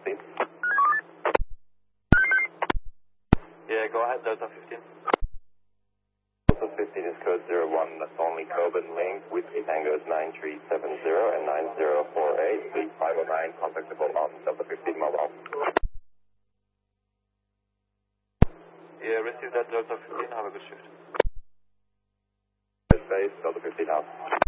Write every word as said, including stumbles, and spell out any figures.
fifteen. Yeah, go ahead, Delta fifteen. Delta fifteen is code zero one, that's only Coben link with tangos nine three seven zero and nine zero four eight, please five oh nine, contactable on Delta fifteen mobile. Yeah, receive that Delta fifteen, have a good shift. Base, Delta fifteen out.